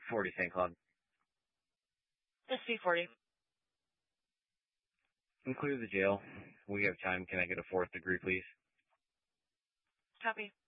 40 St. Cloud. SV40. Clear the jail. We have time. Can I get a 4th degree, please? Copy.